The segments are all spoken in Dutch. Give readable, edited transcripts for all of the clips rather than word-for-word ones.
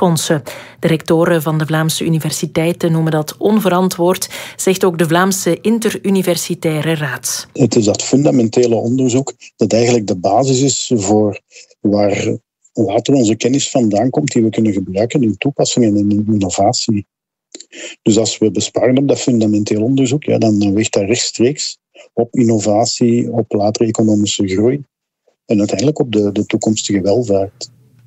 beleidsfondsen. De rectoren van de Vlaamse universiteiten noemen dat onverantwoord, zegt ook de Vlaamse Interuniversitaire Raad. Het is dat fundamentele onderzoek dat eigenlijk de basis is voor waar later onze kennis vandaan komt die we kunnen gebruiken in toepassingen en in innovatie. Dus als we besparen op dat fundamenteel onderzoek, dan weegt dat rechtstreeks op innovatie, op latere economische groei en uiteindelijk op de toekomstige welvaart.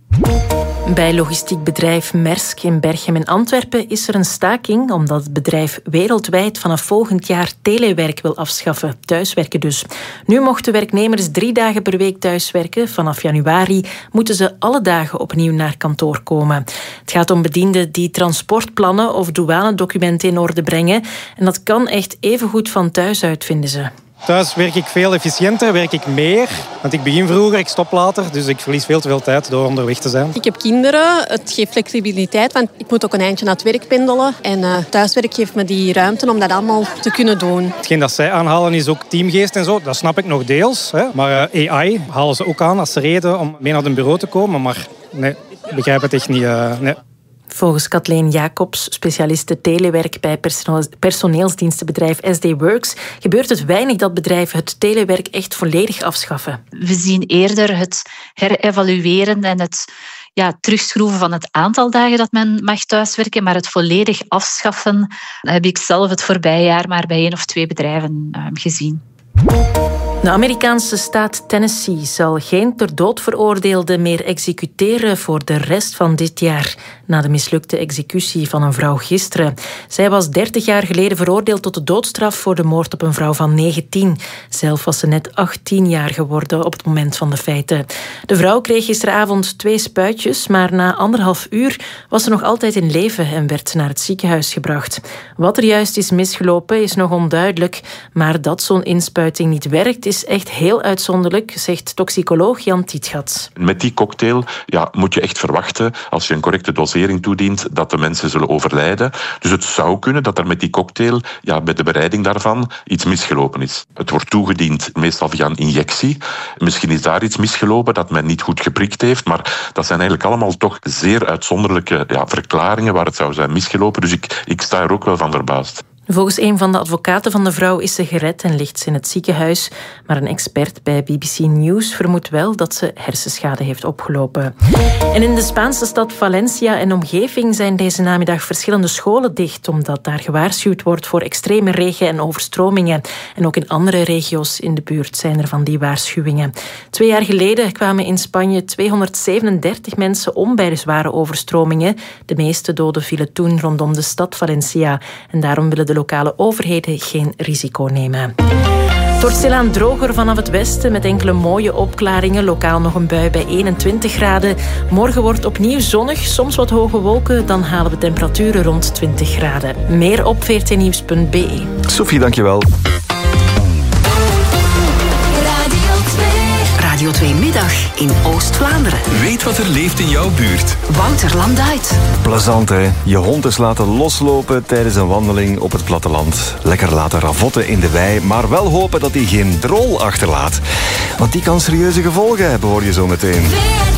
Bij logistiek bedrijf Maersk in Berchem en Antwerpen is er een staking omdat het bedrijf wereldwijd vanaf volgend jaar telewerk wil afschaffen. Thuiswerken dus. Nu mochten werknemers 3 dagen per week thuiswerken. Vanaf januari moeten ze alle dagen opnieuw naar kantoor komen. Het gaat om bedienden die transportplannen of douanedocumenten in orde brengen. En dat kan echt even goed van thuis uit, vinden ze. Thuis werk ik veel efficiënter, werk ik meer. Want ik begin vroeger, ik stop later. Dus ik verlies veel te veel tijd door onderweg te zijn. Ik heb kinderen. Het geeft flexibiliteit, want ik moet ook een eindje naar het werk pendelen. En thuiswerk geeft me die ruimte om dat allemaal te kunnen doen. Hetgeen dat zij aanhalen is ook teamgeest en zo. Dat snap ik nog deels. Hè. Maar AI halen ze ook aan als reden om mee naar een bureau te komen. Maar nee, ik begrijp het echt niet. Nee. Volgens Kathleen Jacobs, specialiste telewerk bij personeelsdienstenbedrijf SD Works, gebeurt het weinig dat bedrijven het telewerk echt volledig afschaffen. We zien eerder het herevalueren en het terugschroeven van het aantal dagen dat men mag thuiswerken, maar het volledig afschaffen heb ik zelf het voorbije jaar maar bij 1 of 2 bedrijven gezien. De Amerikaanse staat Tennessee zal geen ter dood veroordeelden meer executeren voor de rest van dit jaar, na de mislukte executie van een vrouw gisteren. Zij was 30 jaar geleden veroordeeld tot de doodstraf voor de moord op een vrouw van 19. Zelf was ze net 18 jaar geworden op het moment van de feiten. De vrouw kreeg gisteravond 2 spuitjes, maar na 1,5 uur was ze nog altijd in leven en werd naar het ziekenhuis gebracht. Wat er juist is misgelopen is nog onduidelijk, maar dat zo'n inspuiting niet werkt is echt heel uitzonderlijk, zegt toxicoloog Jan Tietgat. Met die cocktail moet je echt verwachten, als je een correcte dosering toedient, dat de mensen zullen overlijden. Dus het zou kunnen dat er met die cocktail, bij de bereiding daarvan, iets misgelopen is. Het wordt toegediend meestal via een injectie. Misschien is daar iets misgelopen dat men niet goed geprikt heeft, maar dat zijn eigenlijk allemaal toch zeer uitzonderlijke verklaringen waar het zou zijn misgelopen. Dus ik sta er ook wel van verbaasd. Volgens een van de advocaten van de vrouw is ze gered en ligt ze in het ziekenhuis. Maar een expert bij BBC News vermoedt wel dat ze hersenschade heeft opgelopen. En in de Spaanse stad Valencia en omgeving zijn deze namiddag verschillende scholen dicht, omdat daar gewaarschuwd wordt voor extreme regen en overstromingen. En ook in andere regio's in de buurt zijn er van die waarschuwingen. 2 jaar geleden kwamen in Spanje 237 mensen om bij de zware overstromingen. De meeste doden vielen toen rondom de stad Valencia. En daarom willen de lokale overheden geen risico nemen. Het wordt stilaan droger vanaf het westen met enkele mooie opklaringen. Lokaal nog een bui bij 21 graden. Morgen wordt opnieuw zonnig, soms wat hoge wolken. Dan halen we temperaturen rond 20 graden. Meer op vrtnieuws.be. Sophie, dankjewel. Radio 2 Middag in Oost-Vlaanderen. Weet wat er leeft in jouw buurt. Wouter Landuit. Plezant, hè? Je hond eens laten loslopen tijdens een wandeling op het platteland. Lekker laten ravotten in de wei, maar wel hopen dat hij geen drol achterlaat. Want die kan serieuze gevolgen hebben, hoor je zo meteen.